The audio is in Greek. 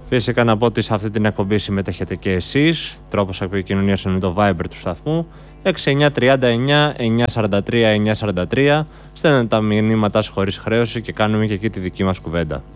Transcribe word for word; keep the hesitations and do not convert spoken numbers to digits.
Φυσικά να πω ότι σε αυτή την εκπομπή συμμετέχετε και εσείς. Τρόπος επικοινωνίας είναι το Viber του σταθμού έξι εννιά τριάντα εννιά εννιακόσια σαράντα τρία εννιακόσια σαράντα τρία. Στέλνετε τα μηνύματά σας χωρίς χρέωση και κάνουμε και εκεί τη δική μας κουβέντα.